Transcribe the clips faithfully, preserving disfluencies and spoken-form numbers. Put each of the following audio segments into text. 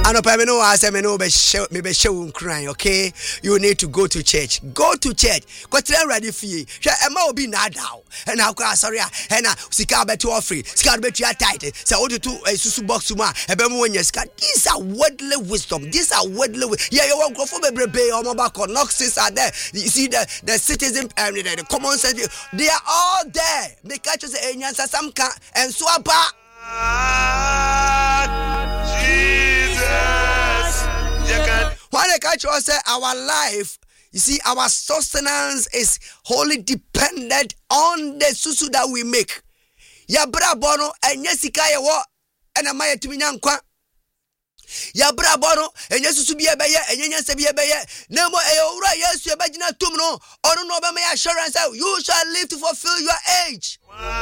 Anopameno asemeno be show me be show crying, okay? You need to go to church. Go to church. Kotre ready fee. Hwe ema obi na daw. And how sorry and sika beto free. Sika beto ya tight. Say o to susu box ma ebe mo nya sika. These are worldly wisdom. These are worldly wisdom. Yeah, you want go for bebrebe o mo back Knoxes are there. You see the the citizen um, the, the common sense, they are all there. Make catch say enyansa some can and so about Jesus. When I catch us say our life, you see, our sustenance is wholly dependent on the susu that we make. Ya bra bono enyesika ye wo ena maye timinya nkwa. Ya bra bono enyesusu bi ebeye enyenyansa bi ebeye na mo eyowura Yesu ebagina tum no ono no be my assurance you shall live to fulfill your age.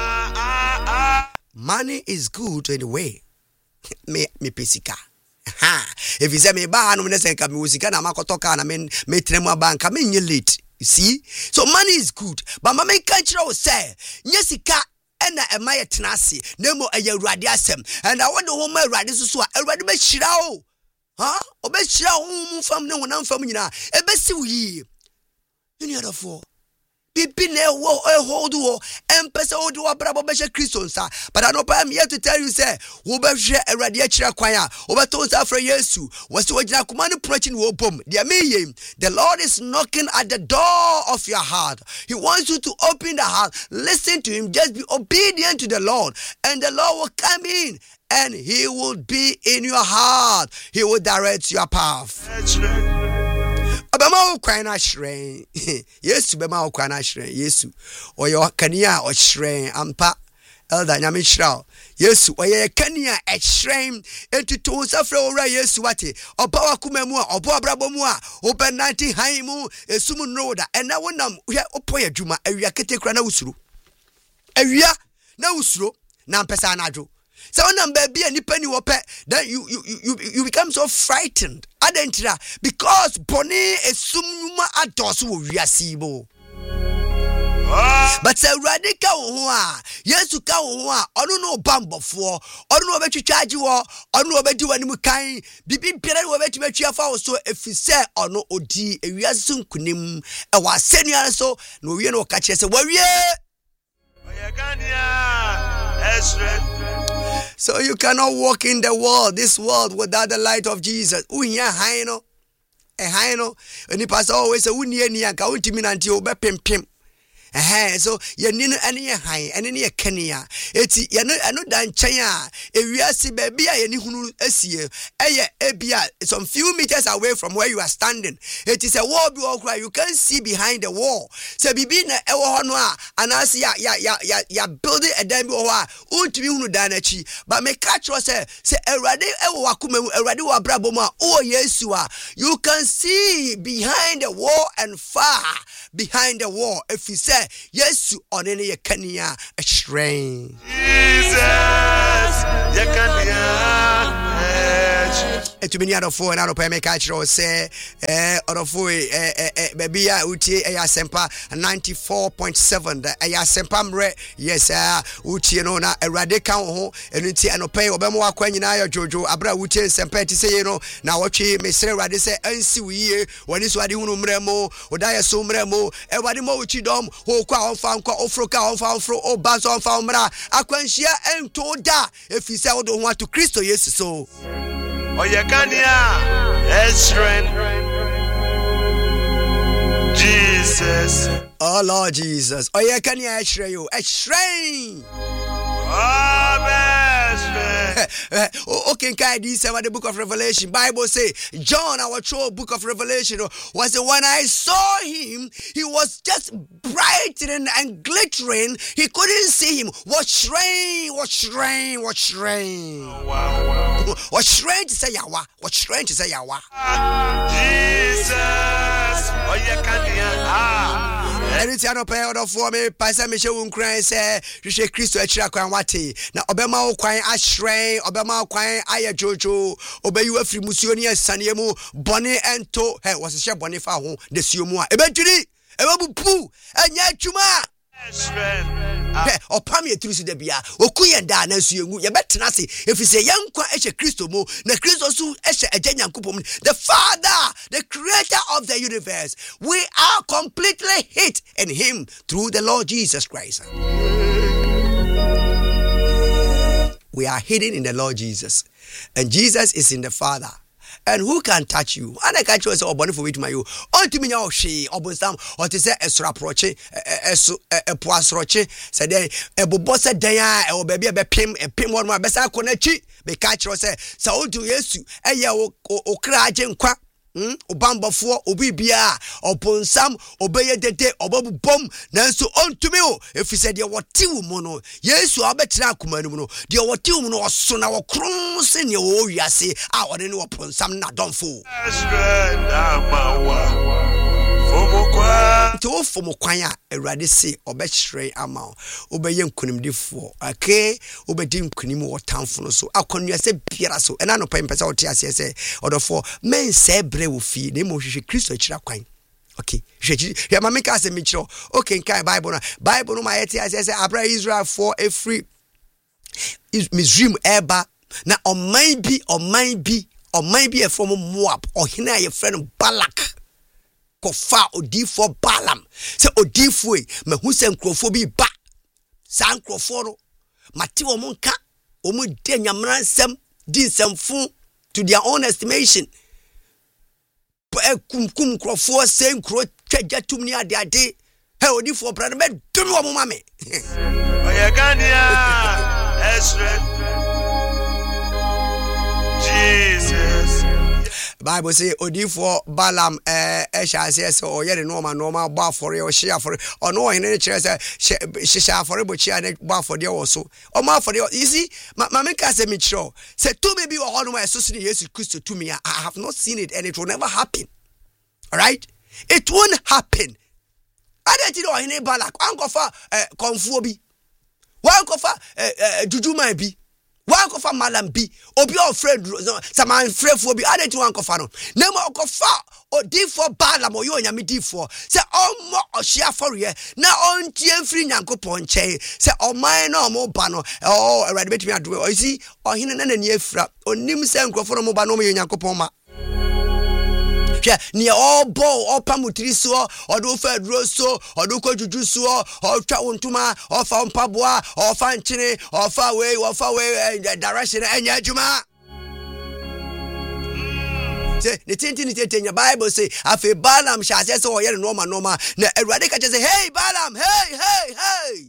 Money is good anyway. Me me pesika. Ha, if you say me ba no me say ka me usika na makotoka na me me tremu banka me nye late. You see? So money is good, but mama can't you say nyesika ena emaye tenase nemo eye awurade asem and I want the home awurade so a awurade be hira o ha obe hira ho mu fam ne wonam fam nyina e be siw yi any other for bibi na wo e hold wo empese wo de wo brabo be hye Kristo nsa but I know I'm here to tell you say wo be hwe awurade akira kwan a wo be to nsa fra Yesu wo se wo gina kuma no preaching wo bom de me ye the Lord is knocking at the door of your heart. He wants you to open the heart, listen to him, just be obedient to the Lord and the Lord will come in and he will be in your heart. He will direct your path. Abama ukwana shren. Yesu bema ukwana shren. Yesu oyo kania o shren ampa elda nyame shira. Yesu oye kania e shren entutu safra ora Yesu wate. Oba wakuma mu a obo abrabo mu a obenanti han mu esum noda ena wonam hwe opoya dwuma awia ketekura na usuro. Awia na usuro na mpesa na adwo. So when baby and penny wope, then you you you you become so frightened. Adentra because boni esumuma adosu wo wiasibo. But say radical ho a Yesu ka ho a onu no bambofo onu no betwitwa agi wo onu no bedi wani mu kan bibi biara wo betwa twa wo so efise onu odi ewiase nkunim e wa senua so no wie no ka kire se wa wie so you cannot walk in the world, this world, without the light of Jesus. Unya haino, e haino. Any pastor always say, "Unya ni anka untimi nanti obe pim pim." Eh, so ye ninu ene ye han, ene ne ye kenia. Eti ye no eno dan chen a, ewiase ba bia ye ni hunu asie. Eye ebia some few meters away from where you are standing. It is a wall be all cry. You can see behind the wall. So bibi na ewo ho no a, anase ya ya ya ya ya building a dan bi ho a, untimi hunu dan achi. But me catch you say, say Erade ewo wakuma mu, Erade wa brabo mu a, o Yesu a, you can see behind the wall and far behind the wall. If you say Yesu onene ye kania a shrine. Jesus ye kania. To be near four and out of pay catch or say eh or of eh eh baby uti a sempa ninety-four point seven the a sempam re yes uh uti no na a radical ho and uti and pay obemo akwanyina jojo abra uti sempa ti say no na watchi me sere rade say ansi wiye woni so ade hunu mremo odaya so mremo e wade mo uti dom ho kwa onfa nkwa ofro ka onfa ofro oba so onfa mra akwanhia ento da efi say wodo ho to Kristo Yesu so Oyekania Esren Jesus. Oh Lord Jesus. Oyekania Esren you Esren. Okay, kind this about the book of Revelation. Bible say John, our true book of Revelation, was the when I saw him, he was just brightening and glittering. He couldn't see him. What shrine, what shrine, what shrine. Oh, wow, wow. What shrine to say yawa? What shrine to say yawa? Jesus. Oh, yeah, can you? Ah. Anything up here for me, Pastor Michel Unkran say, you say Christo Echira Kwan Wati. Now, Obama Kwan Ashray, Obama Kwan Aya Jojo, Obey you a free Musionia Saniemu, Bonnie and To, hey, was a share Bonnie Faho, the Siumua. Eventually, Ebu Poo, and Yachuma. opam ye tru so da bia oku ye da na so yengu ye betena se efise ye nkwa ehye Kristo mu na Kristo so ehye agya Nyankopom the Father, the creator of the universe. We are completely hid in him through the Lord Jesus Christ. We are hidden in the Lord Jesus, and Jesus is in the Father. And who can touch you? And I catch you as a bonnet for which my you. On to me now, she, or Bosam, or to say a sraproche, a poisroche, said they, a bobosa daya, or baby, a pim, a pim on my best. I connect it. Be catch or say, so do yes, a ya o crajen quack. Hmm? Obamba for obibia upon some obey the day obabu bomb nanso onto me o if he said you what tiu mono yes you abetra kumanu no de what tiu no so na wo kron se ne wo wiase a ode ne upon some na don fo to fomo kwan a awurade se obehre ama obeye nkunimdifo okay obedi nkunim wo tamfo no so akonua se biara so ena no pempesa wo te ase se odofo men se bre wo fi na mo hwehwe Kristo akira kwan okay hwehwe ya mama ka se me kiro okay nkai bible na bible no ma yete ase se abra Israel for a free Misrim eba na oman bi oman bi oman bi e from Moab ohene aye friend Balak kofa odifo Balaam se odifo e mahu se nkrofo bi ba san nkrofo no mate wo monka wo mu de nyamra nsem di nsemfu to their own estimation kum kum nkrofo se nkro twaja tumni ade ade he odifo bra no be dum wo mama oyagania esre Jesus. Bible say odifo Balaam eh ehya say say oyere no ma no ma gba afore o hye afore ono ohene kire say hye afore bo chia na gba afore wo so o ma afore you see ma me ka say me kire say to me bi wo ho no ma so so Jesus Christ to me I have not seen it and it will never happen. All right, it won't happen. I don't know ohene Balak ankofa eh konfuo bi wa ankofa eh jujuma bi one kofa malam bi obi o friend some friend for bi ade ti one kofa no na mo kofa odifo Balaam oyo nyame difo se omo ohia foriye na ontie mfiri Nyankopon nche se oman na omo ba no oh awurade betimi ado o si ohine na nani afira onim se nkrofo no mo ba no mo Nyankopon ma ni obo opamutiri so odo fa duro so odo kojuju so otwa wontuma ofa mpaboa ofa nchine ofa we ofa we direction enya adwuma say the tinti ni tenya Bible say afi Balaam sha say so oyere no ma no ma na awurade ka say hey Balaam hey hey hey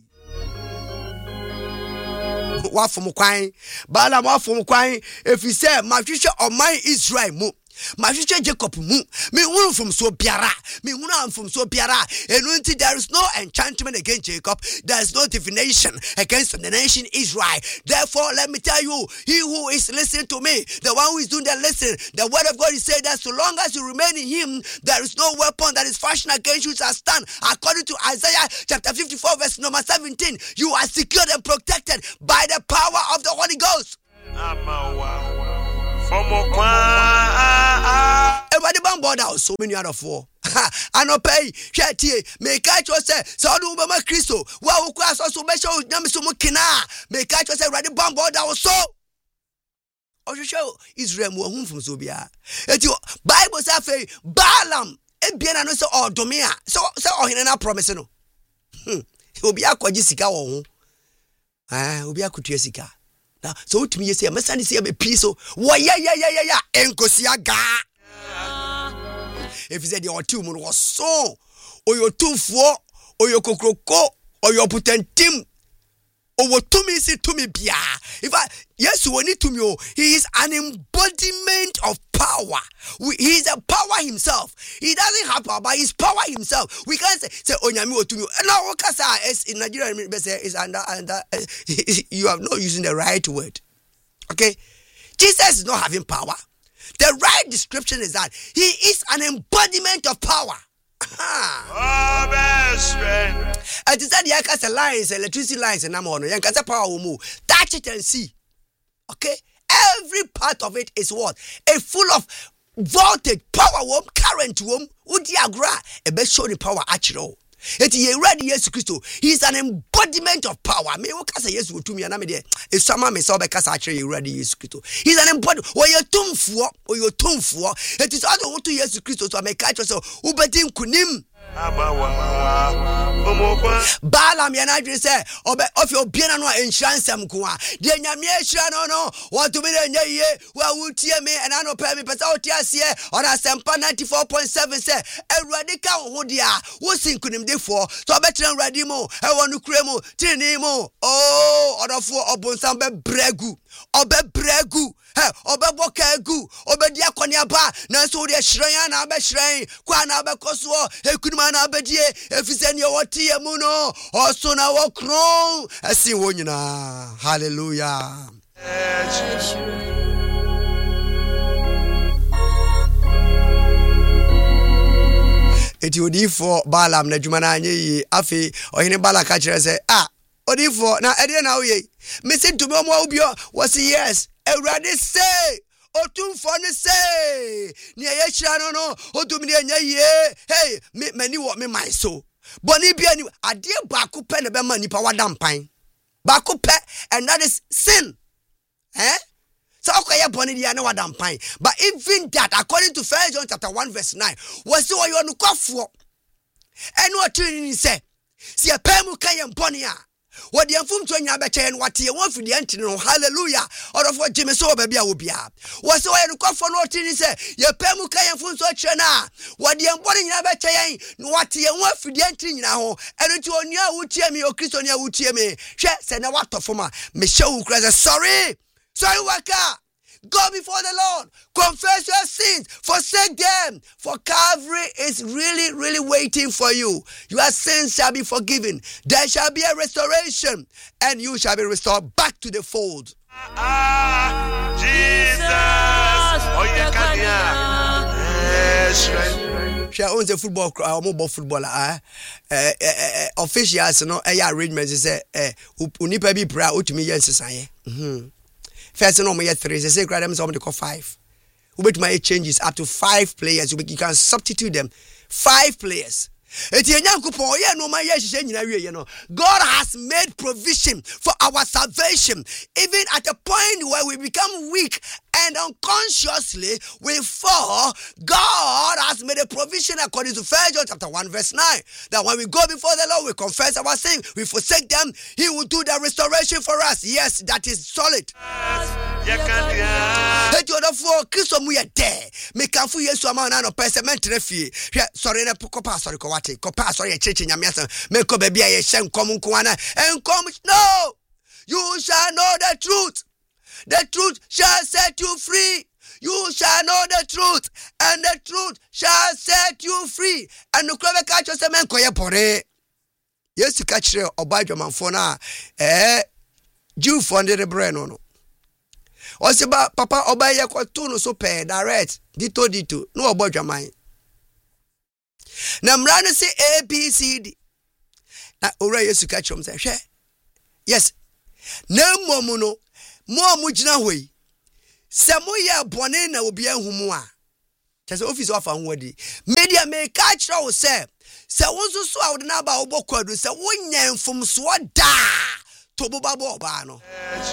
wafom kwan Balaam wafom kwan efi say ma hwehwe oman Israel mu ma hwehwe Jacob mu me hunu from so biara me hunu am from so biara enu nti there is no enchantment against Jacob, there is no divination against the nation Israel. Therefore let me tell you, he who is listening to me, the one who is doing the listen, the word of God is saying that so long as you remain in him, there is no weapon that is fashioned against you shall stand. According to Isaiah chapter fifty-four verse number seventeen, you are secured and protected by the power of the Holy Ghost. Everybody ban border so many out of four. I no pay. Shetie me catch you say so do be ma Kristo. Wa wo kwa so so be show nyam so mo kina. Me catch you say ready ban border so. O show Israel mo hu from so bia. Eti Bible say fe Balaam e bia na no say odome a. So say ohene na promise no. Hmm. Obi akwaji sika wo ho. Ah, obi akutua sika. Now, so to me, you say, I'm saying, see, I'm a piece of why, yeah, yeah, yeah, yeah, yeah, Enkosiaga. If you said your two moon was so, or your two four, or your cococo, or your potent team, or what to me say to me, Bia. If I, yes, you need to me, he is an embodiment of power. We, he is a power himself. He doesn't have power, but he's power himself. We can't say, say, Onyami or to me. No, because in Nigeria, is under, under, you have not using the right word. Okay? Jesus is not having power. The right description is that he is an embodiment of power. Oh, best friend. And is that the Yakasa lines, electricity lines, and I'm on Yankasa power will move. Touch it and see. Okay? Every part of it is what? A full of voltage, power, current, would diagram, a best show the power actual. Eti ye ready Yesu Kristo. He is an embodiment of power. Me wo kasa Yesu to me na me de e sama me so be kasa akire ye ready Yesu Kristo. He is an embodiment. Wo ye tumfuo, wo ye tumfuo. Eti so ado wo to Yesu Kristo so me ka cho so wo bedi nkunim. Balaam yana dwe se obe ofi obiana no enhyansam ko a de nyame ehira no no want to be the nye wa wutie me and no pay me pesa otie ase ona sempa ninety-four point seven se awurade ka ho de a wo sinkunim defo so obetren awurade mo e wonu kure mo tini mo oh odofo obonsam be bregu obe bregu he obe bokagu obe dia koniaba na so de hyiran na be hyiran kwa na be koso ekunuma na abedie efise ne wotie mu no oso na wo kron asi wo nyina hallelujah. Eti odifo Balaam na dwuma na anye yi afi ohene Balaka kire se ah odifo na ede na wo ye me se to me mo obio was yes Awurade say otumfo ne say ne ye hira no no odum ne anya ye hey me mani wo me man so boni bia ni ade baako pe ne be ma nipa wadampan baako pe and that is sin eh so okay boni dia ne wadampan but even that according to First John chapter one verse nine was so you nukofo eno otini say si apemu kan ye boni a what the infum to nya be chen what ye won fidi enti no hallelujah orofo jime so ba bia wo bia wo se wo ye nukofo no otini say ye pemu kan ye infum so che na what the embodi nya be chen what ye won fidi enti nyina ho eno ti onu a wutie me o Kristo ni a wutie me hwe se na watofo ma me hye wo kra sorry sorry waka. Go before the Lord, confess your sins, forsake them, for Calvary is really, really waiting for you. Your sins shall be forgiven. There shall be a restoration, and you shall be restored back to the fold. Ah, Jesus! Oh, yeah, she owns a football, uh, mobile footballer. Uh, uh, uh, officials, no, uh, arrangements. Say, uh, unipa be proud to me, yes, I. Hmm. First no me three, they say grade them some to call five. We bet my changes up to five players. You can substitute them. Five players. God has made provision for our salvation, even at a point where we become weak and unconsciously we fall. God has made a provision according to First John chapter one verse nine, that when we go before the Lord, we confess our sin, we forsake them, He will do the restoration for us. Yes, that is solid. Sorry, sorry, Kopa, sorry, church in Yamiasa, make up a beer, shem, common kuana, and come. No, you shall know the truth. The truth shall set you free. You shall know the truth, and the truth shall set you free. And the club catch us a man, Koya Pore. Yes, to catch the Obajama Fona, eh, Jew funded the brain on. What's about Papa Obaya Kotuno so pay direct, dito dito, no Obajama. Na mrano say A B C D. Na ora Yesu ka chom say hwe. Yes. Na momu no, mo amugina hoi. Se mo ye bone na obi ahumu a. Chese office of anwodi. Media me ka kira wo say, se wonso so a wo na ba obokwadu se wonya mfomso da. To bo ba bo ba no.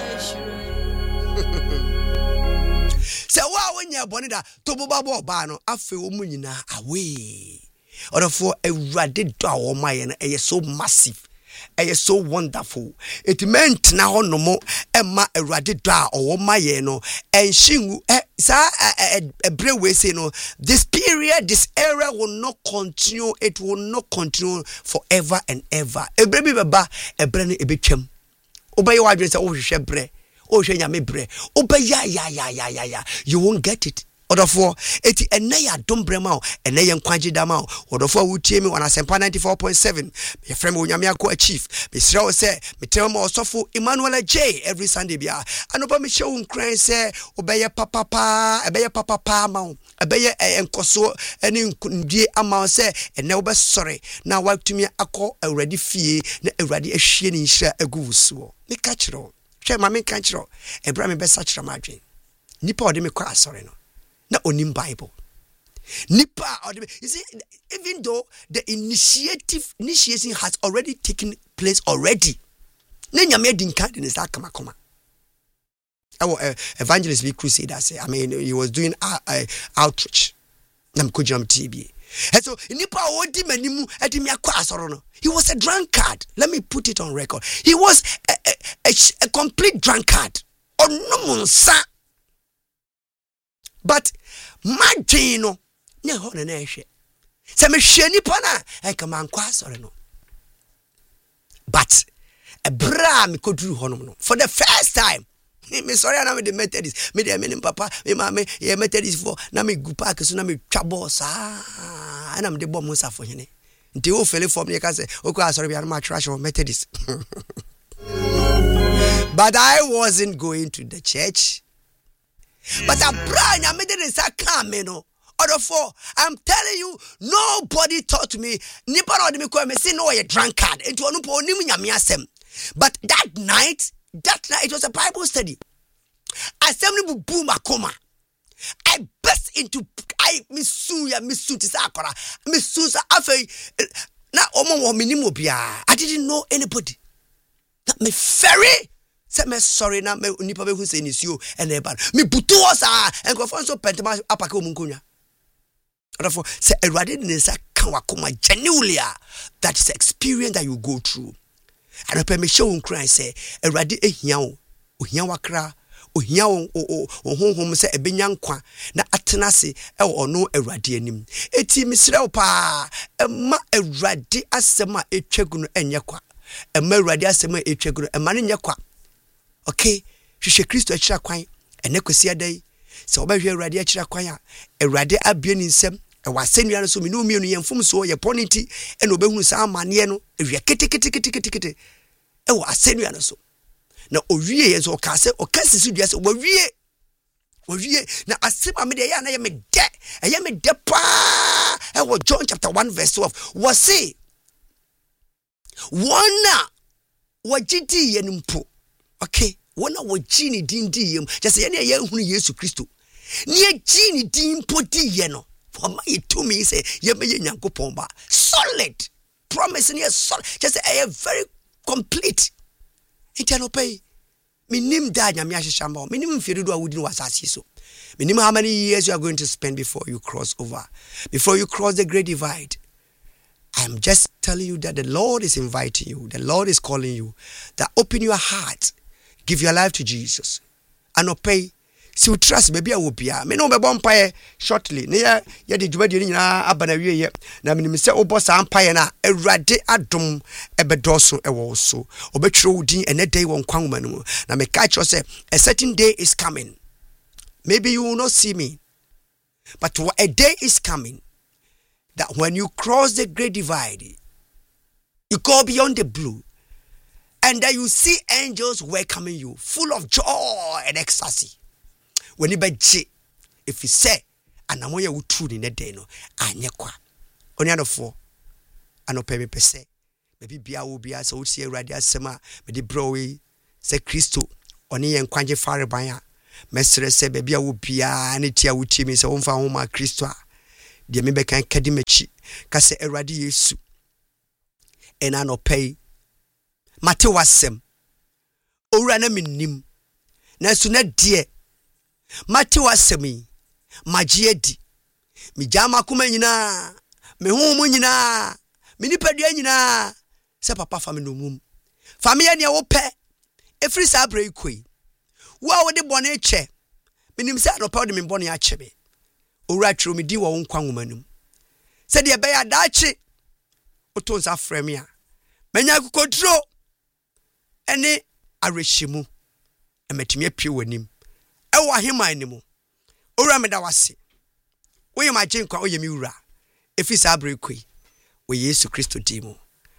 Se wa wonya bone da to bo ba bo ba no afi wo mu nyina away. Or for a radid door, my and a so massive, a so wonderful. It meant now no more Emma a radid door or my no, and she a brave way say no, this period, this era will not continue, it will not continue forever and ever. A baby baba, a brand a bit chum. Obey your address, oh, she bre, oh, she ya me bre, obey ya ya ya ya ya ya, you won't get it. Odofo eti enaya dombrema o enaya nkwaje dama o odofo wutie mi wana sempa ninety-four point seven me frame onyame akọ chief me sira o se me tema osofo Emmanuel J every Sunday bia anopa me show nkran se obeye papa pa ebeye papa pa ma o ebeye enkoso eni ndie ama se ene obe sore na watumi akọ awradi fie na awradi ahwie ni nhira aguwuso me ka kiro hwe ma me ka kiro ebra me be sa kira madwen nipa ode me kwa sore no na onim Bible Nipa or the, you see, even though the initiative initiation has already taken place already. Nenya made in card in that kama kama. Our uh, evangelist be crusader say. I mean, he was doing uh, uh, outreach. Nam kujam T B. And so nipa odi manimu edimi akwa asoro no. He was a drunkard. Let me put it on record. He was a, a, a, a complete drunkard. Onomunsa. But madino ne ho na na ehwe. Se me hwe nipa na e kama nkwa asore no. But a bra me koduru honom no. For the first time, me sorry na me the Methodist, me the menim papa, me mama ye Methodist for na me gu park so na me twa boss ah, na me de bom musa for hene. Nti o fele form ye ka say, o ko asori bia na ma trash for Methodist. But I wasn't going to the church. But a bra na me de say come me no. Other four, I'm telling you, nobody taught me. Nipa no de me ko me say no ye drunkard. Enti onu po onim nyame asem. But that night, that night it was a Bible study. Assembly boom akoma. I burst into I misu ya misu ti sakora. Misu sa afei na omo wo minimo bia. I didn't know anybody. That me ferry say me sorry na me nipa be hu say nisio and e ba. Me butu osa en ko fon so pentema apaka omu nkonya. Therefore say Erade ni sa kan wakoma genuinely. That is the experience that you go through. And I me show cry say Erade ehia wo ohia wakra ohia wo honhom say ebenya nkwa na atena se e ono Erade anim eti misre wo pa ema Erade asema etwagu no enye kwa ema Erade asema etwagu no ema ne nye kwa okay hwehwe Kristo akira kwan ene kwesi adai se obehwe Erade akira kwan a Erade abie ni nsem e wasenua no so me no mienu yemfum so ye poniti ene obehunu sa amane no ewia kete kete kete kete kete e wasenua no so na owie ye so ka se o kasi su dua se wawie wawie na asema me de ya na ye me de e ye me de pa e wo John chapter one verse twelve was say wona wajidi ye nimpo okay wona wajini dindi yem just ye na ye hunu Yesu Kristo ni ye jini dimpo di ye no for my to me say ye me Nyankopon ba solid promise ni solid just a very complete eternal pay minim da nyame ahyehyamba minim mfirido a wudi no wasase so minim how many years you are going to spend before you cross over before you cross the great divide. I'm just telling you that the Lord is inviting you, the Lord is calling you, that open your heart, give your life to Jesus and obey. Si you trust baby I will be me no be bompae shortly ne ya ye de djuma de nyina abana wie ye na me se obo sa ampae na Awurade adom ebedoso ewo so obetwere wudin ene day won kwanwoma no na me ka cho say a certain day is coming, maybe you will not see me, but a day is coming that when you cross the great divide, you go beyond the blue, and that you see angels welcoming you full of joy and ecstasy. When you beji, if you say, and I'm going to true in the day, no, anye kwa. Only other four, I no pay me per se. Maybe be a will be as old see radio sema, but the broy say Christo, only and quanje fare baya. Mestre say, baby, I will be a anitia with him is a home for home Christo. Dear me can kadimechi, kase eradi yesu. And I no pay. Mate wasem. Orana minim. Na suna die. Mate wasemi magie di mi jama kuma nyina me homu nyina me nipadua nyina se papa fa me no mum fa me ne wo pe efri sa bra ikoi wo a wo de bone che menim se no pa de me bone a che me owura twero me di wo nkwa ngomanum se de be ya da che oto nsa frame a manya kokodro ene areshimu emetimi apie wanim ewa hima animu ora me da wase wo yema genkwa wo yemi wura efi sa abrekoi wo Yesu Kristo dimo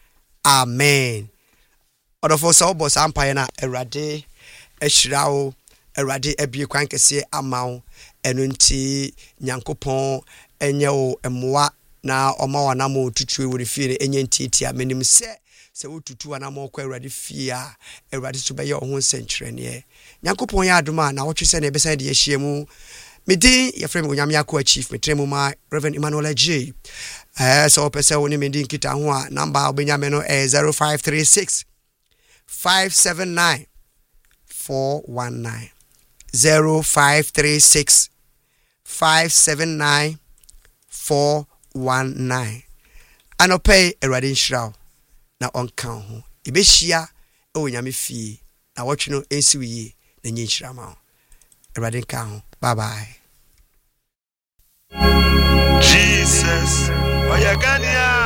amen. Odofo so bo sampaye na Awurade ehirawo Awurade abie kwan kese amawo eno nti Nyankopon enye wo emoa na omawa na mo tutu wo refie enye ntiti amenim se se wotutu ana mo kwa Awurade fie a Awurade so be ye ho senkyerene Nyankopon ya adoma na wotwe se na be se de ye hyiemu Medi your friend Unyamiako chief metremuma Reverend Emmanuel J. Eh so pese woni medi nkita ho a number obenyame no eh zero five three six five seven nine four one nine zero five three six five seven nine four one nine. Anope Erade Nhyiraw na onka ho. Ibehia e wonyame fie na wotwe no ensiwiye na nyenhyira ma ho. Erade nka ho. Bye bye. Jesus, Oyagania.